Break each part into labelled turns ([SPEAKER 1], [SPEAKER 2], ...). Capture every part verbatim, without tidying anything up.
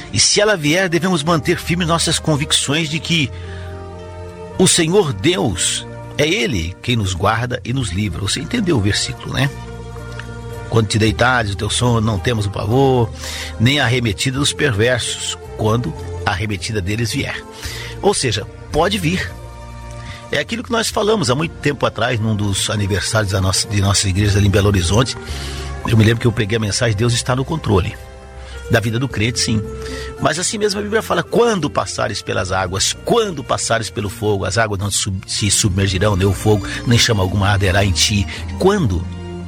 [SPEAKER 1] E se ela vier, devemos manter firmes nossas convicções de que o Senhor Deus é Ele quem nos guarda e nos livra. Você entendeu o versículo, né? Quando te deitares, o teu sono, não temos o pavor, nem a arremetida dos perversos, quando a arremetida deles vier. Ou seja, pode vir. É aquilo que nós falamos há muito tempo atrás, num dos aniversários da nossa, de nossa igreja ali em Belo Horizonte. Eu me lembro que eu preguei a mensagem: Deus está no controle da vida do crente, sim. Mas assim mesmo a Bíblia fala: quando passares pelas águas, quando passares pelo fogo, as águas não sub, se submergirão, nem o fogo, nem chama alguma arderá em ti. Quando?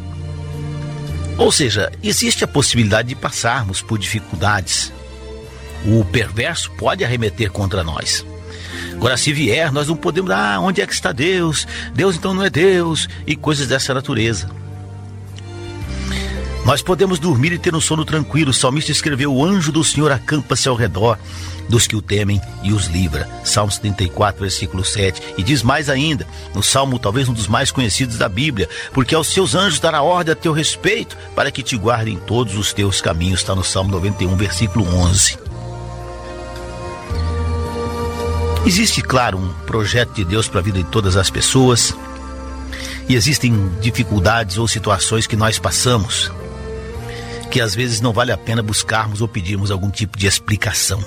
[SPEAKER 1] Ou seja, existe a possibilidade de passarmos por dificuldades. O perverso pode arremeter contra nós. Agora, se vier, nós não podemos, ah, onde é que está Deus? Deus então não é Deus, e coisas dessa natureza. Nós podemos dormir e ter um sono tranquilo. O salmista escreveu: o anjo do Senhor acampa-se ao redor dos que o temem e os livra. Salmos trinta e quatro, versículo sete. E diz mais ainda, no salmo talvez um dos mais conhecidos da Bíblia: porque aos seus anjos dará ordem a teu respeito, para que te guardem em todos os teus caminhos. Está no Salmo noventa e um, versículo onze. Existe, claro, um projeto de Deus para a vida de todas as pessoas. E existem dificuldades ou situações que nós passamos, que às vezes não vale a pena buscarmos ou pedirmos algum tipo de explicação.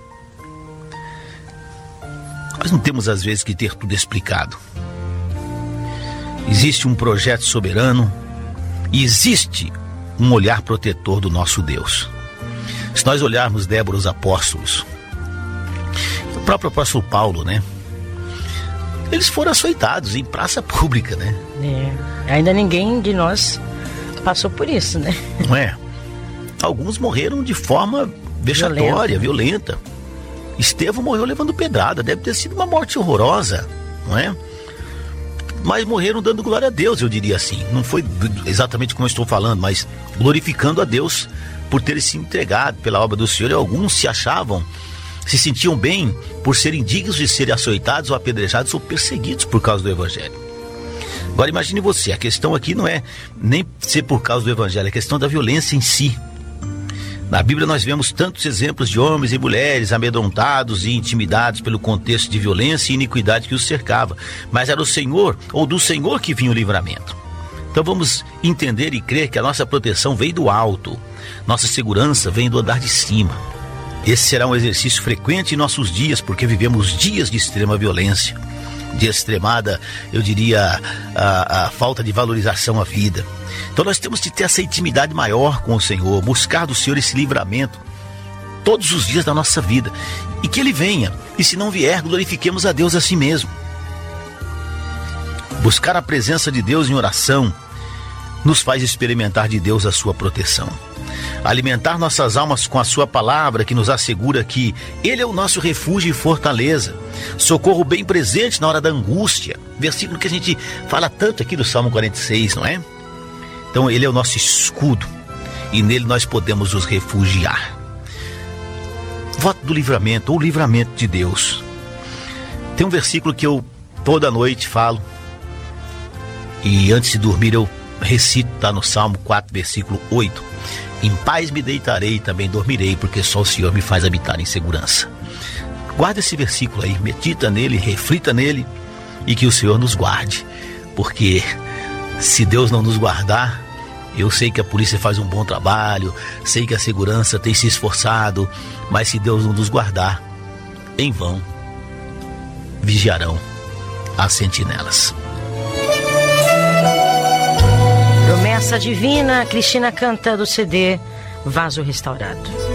[SPEAKER 1] Nós não temos às vezes que ter tudo explicado. Existe um projeto soberano e existe um olhar protetor do nosso Deus. Se nós olharmos Débora, os apóstolos, o próprio apóstolo Paulo, né? Eles foram açoitados em praça pública, né?
[SPEAKER 2] É, ainda ninguém de nós passou por isso, né?
[SPEAKER 1] Não é? Alguns morreram de forma vexatória, violenta. violenta. Estevão morreu levando pedrada, deve ter sido uma morte horrorosa, não é? Mas morreram dando glória a Deus, eu diria assim. Não foi exatamente como eu estou falando, mas glorificando a Deus por terem se entregado pela obra do Senhor. E alguns se achavam, se sentiam bem por serem dignos de serem açoitados ou apedrejados ou perseguidos por causa do Evangelho. Agora imagine você, a questão aqui não é nem ser por causa do Evangelho, é a questão da violência em si. Na Bíblia nós vemos tantos exemplos de homens e mulheres amedrontados e intimidados pelo contexto de violência e iniquidade que os cercava. Mas era o Senhor, ou do Senhor, que vinha o livramento. Então vamos entender e crer que a nossa proteção vem do alto, nossa segurança vem do andar de cima. Esse será um exercício frequente em nossos dias, porque vivemos dias de extrema violência, de extremada, eu diria, a, a falta de valorização à vida. Então nós temos que ter essa intimidade maior com o Senhor, buscar do Senhor esse livramento todos os dias da nossa vida, e que Ele venha, e se não vier, glorifiquemos a Deus a si mesmo. Buscar a presença de Deus em oração nos faz experimentar de Deus a sua proteção. Alimentar nossas almas com a sua palavra, que nos assegura que Ele é o nosso refúgio e fortaleza, socorro bem presente na hora da angústia, versículo que a gente fala tanto aqui do Salmo quarenta e seis, não é? Então Ele é o nosso escudo e nele nós podemos nos refugiar. Voto do livramento, ou livramento de Deus. Tem um versículo que eu toda noite falo, e antes de dormir eu recito, está no Salmo quatro, versículo oito. Em paz me deitarei e também dormirei, porque só o Senhor me faz habitar em segurança. Guarda esse versículo aí, medita nele, reflita nele, e que o Senhor nos guarde, porque se Deus não nos guardar, eu sei que a polícia faz um bom trabalho, sei que a segurança tem se esforçado, mas se Deus não nos guardar, em vão vigiarão as sentinelas.
[SPEAKER 2] Promessa divina, Cristina canta do C D Vaso Restaurado.